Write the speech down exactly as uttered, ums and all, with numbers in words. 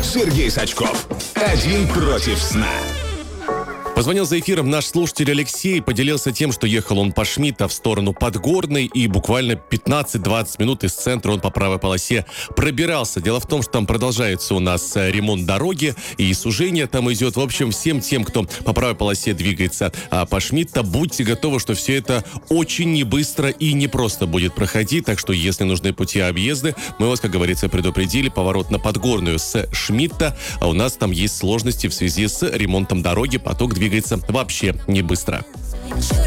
Сергей Сачков. Один против сна. Позвонил за эфиром наш слушатель Алексей, поделился тем, что ехал он по Шмидта в сторону Подгорной, и буквально пятнадцать-двадцать минут из центра он по правой полосе пробирался. Дело в том, что там продолжается у нас ремонт дороги, и сужение там идет. В общем, всем тем, кто по правой полосе двигается а по Шмидта, будьте готовы, что все это очень небыстро и непросто будет проходить. Так что, если нужны пути объезда, мы вас, как говорится, предупредили. Поворот на Подгорную с Шмидта, а у нас там есть сложности в связи с ремонтом дороги. Поток двигается вообще не быстро.